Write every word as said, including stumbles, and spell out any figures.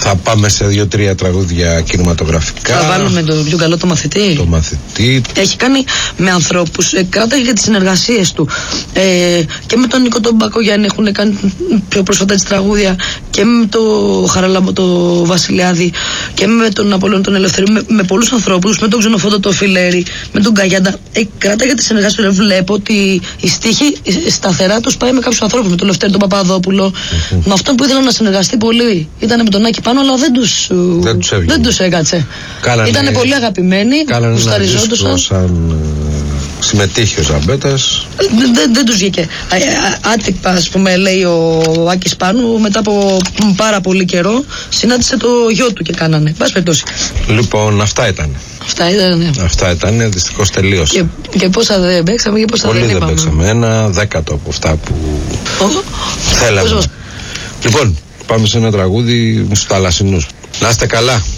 Θα πάμε σε δύο-τρία τραγούδια κινηματογραφικά. Θα βάλουμε το πιο καλό το μαθητή. Το μαθητή. Έχει κάνει με ανθρώπους, ε, κράταγε για τις συνεργασίες του. Ε, και με τον Νίκο τον Μπακογιάννη έχουν κάνει πιο πρόσφατα τις τραγούδια. Και με το Χαραλάμπο το Βασιλιάδη. Και με τον Απόλλωνα τον Ελευθερίου. Με, με πολλούς ανθρώπους. Με τον Ξενοφόντο το Φιλέρη. Με τον Καγιάντα. Ε, κράταγε τις συνεργασίες. Βλέπω ότι η στίχη σταθερά τους πάει με κάποιους ανθρώπους. Με τον Λευτέρη τον Παπαδόπουλο. Mm-hmm. Με αυτόν που ήθελαν να συνεργαστεί πολύ. Ήταν με τον Άκη πάνω, αλλά δεν τους, δεν τους, δεν τους έκατσε. Κάλανε, ήτανε πολύ αγαπημένοι, γουσταριζόντουσαν. Σαν συμμετείχε ο Ζαμπέτας. Δεν, δεν, δεν τους βγήκε. Άτυπα, ας πούμε, λέει ο Άκης Πάνου, μετά από πάρα πολύ καιρό, συνάντησε το γιο του και κάνανε. Πας περιπτώσει. Λοιπόν, αυτά ήταν. Αυτά ήταν, ναι. Αυτά ήταν, δυστυχώς τελείωσε. Και, και πόσα δεν παίξαμε και πόσα πολύ δεν είπαμε. Πολύ δεν παίξαμε, ένα δέκατο από αυτά που oh. θέλαμε. Λοιπόν, πάμε σε ένα τραγούδι στους θαλασσινούς. Να είστε καλά.